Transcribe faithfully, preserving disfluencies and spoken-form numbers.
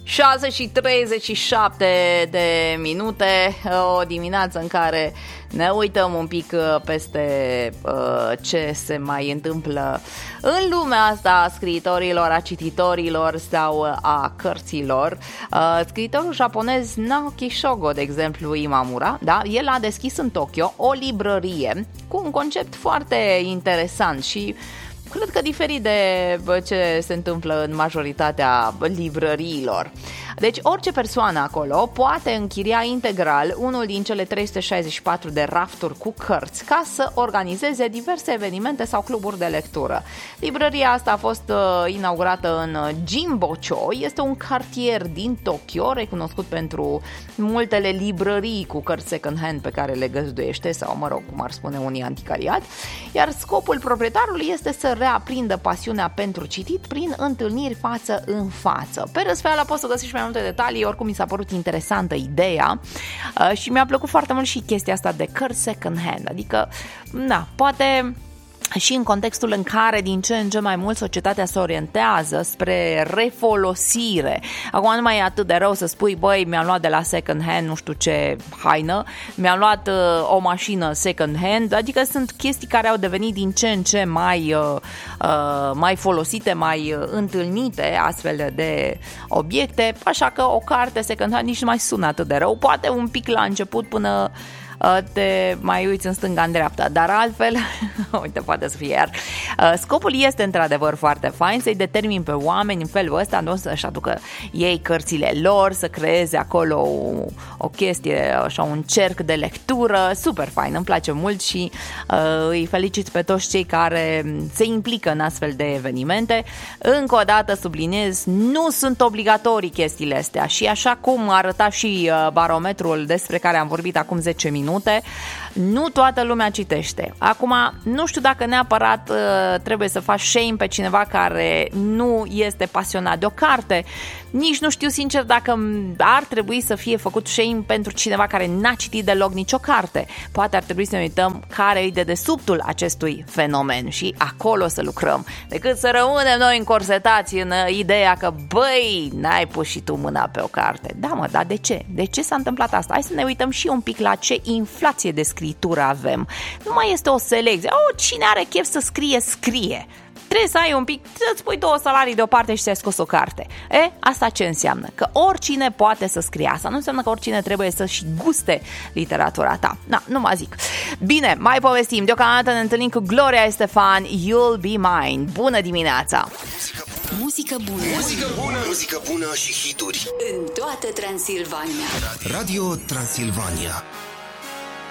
șase și treizeci și șapte de minute, o dimineață în care ne uităm un pic peste uh, ce se mai întâmplă în lumea asta a scriitorilor, a cititorilor sau a cărților. Uh, scriitorul japonez Naoki Shogo, de exemplu, Imamura, da? El a deschis în Tokyo o librărie cu un concept foarte interesant și cred că diferit de ce se întâmplă în majoritatea librăriilor. Deci orice persoană acolo poate închiria integral unul din cele trei sute șaizeci și patru de rafturi cu cărți ca să organizeze diverse evenimente sau cluburi de lectură. Librăria asta a fost uh, inaugurată în Jimbocho, este un cartier din Tokyo recunoscut pentru multele librării cu cărți second-hand pe care le găzduiește sau, mă rog, cum ar spune unii, anticariat, iar scopul proprietarului este să reaprindă pasiunea pentru citit prin întâlniri față în față. Pe răsfeală poți să găsești mai multe detalii, oricum mi s-a părut interesantă ideea uh, și mi-a plăcut foarte mult și chestia asta de cărți second hand, adică, da, poate și în contextul în care din ce în ce mai mult societatea se orientează spre refolosire. Acum nu mai e atât de rău să spui, băi, mi-am luat de la second hand nu știu ce haină, mi-am luat uh, o mașină second hand, adică sunt chestii care au devenit din ce în ce mai, uh, uh, mai folosite, mai uh, întâlnite, astfel de obiecte, așa că o carte second hand nici nu mai sună atât de rău, poate un pic la început până te mai uiți în stânga, în dreapta, dar altfel, uite, poate să fie iar. Scopul este într-adevăr foarte fain, să-i determin pe oameni în felul ăsta, nu să-și aducă ei cărțile lor, să creeze acolo o, o chestie, așa, un cerc de lectură, super fain, îmi place mult și uh, îi felicit pe toți cei care se implică în astfel de evenimente. Încă o dată subliniez, nu sunt obligatorii chestiile astea și așa cum arăta și uh, barometrul despre care am vorbit acum zece minute, nu toată lumea citește. Acum, nu știu dacă neapărat uh, trebuie să faci shame pe cineva care nu este pasionat de o carte. Nici nu știu sincer dacă ar trebui să fie făcut shame pentru cineva care n-a citit deloc nicio carte. Poate ar trebui să ne uităm care e dedesubtul acestui fenomen și acolo să lucrăm, decât să rămânem noi încorsetați în ideea că, băi, n-ai pus și tu mâna pe o carte. Da, mă, dar de ce? De ce s-a întâmplat asta? Hai să ne uităm și un pic la ce inflație de scritură avem. Nu mai este o selecție. Oh, cine are chef să scrie, scrie. Trebuie să ai un pic, să-ți pui două salarii deoparte și ți-ai scos o carte. E, asta ce înseamnă? Că oricine poate să scrie. Asta nu înseamnă că oricine trebuie să-și guste literatura ta. Na, nu mă zic. Bine, mai povestim. Deocamdată ne întâlnim cu Gloria Estefan, You'll Be Mine. Bună dimineața! Muzică bună. Muzică bună. Muzică bună și hituri. În toată Transilvania. Radio Transilvania.